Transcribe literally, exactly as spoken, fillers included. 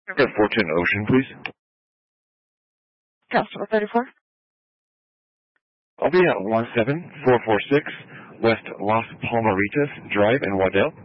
Got Fortune Ocean, please. Customer thirty-four. I'll be at one seven four four six West Las Palmaritas Drive in Waddell.